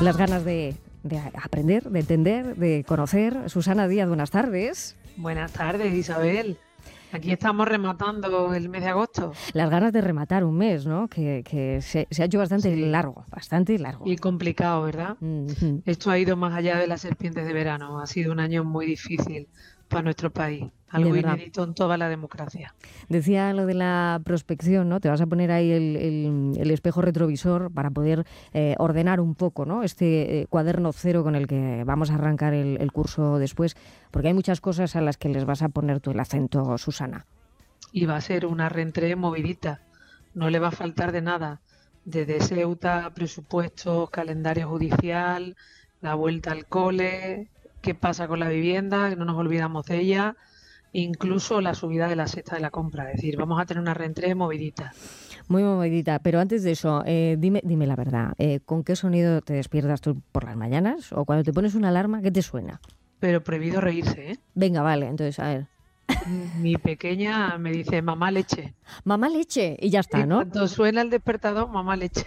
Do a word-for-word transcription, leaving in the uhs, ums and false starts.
las ganas de, de aprender, de entender, de conocer. Susana Díaz, buenas tardes. Buenas tardes, Isabel. Aquí estamos rematando el mes de agosto. Las ganas de rematar un mes, ¿no? Que, que se, se ha hecho bastante Sí. largo, bastante largo. Y complicado, ¿verdad? Mm-hmm. Esto ha ido más allá de las serpientes de verano. Ha sido un año muy difícil para nuestro país. Algo inédito en toda la democracia. Decía lo de la prospección, ¿no? Te vas a poner ahí el, el, el espejo retrovisor para poder eh, ordenar un poco, ¿no? Este eh, cuaderno cero con el que vamos a arrancar el, el curso después, porque hay muchas cosas a las que les vas a poner tú el acento, Susana. Y va a ser una reentré movidita. No le va a faltar de nada. Desde Ceuta, presupuestos, calendario judicial, la vuelta al cole, qué pasa con la vivienda, que no nos olvidamos de ella, incluso la subida de la cesta de la compra. Es decir, vamos a tener una reentré movidita. Muy movidita, pero antes de eso, eh, dime, dime la verdad, eh, ¿con qué sonido te despiertas tú por las mañanas? O cuando te pones una alarma, ¿qué te suena? Pero prohibido reírse, ¿eh? Venga, vale, entonces, a ver. Mi pequeña me dice, mamá leche. Mamá leche, y ya está, Y ¿no? cuando suena el despertador, mamá leche.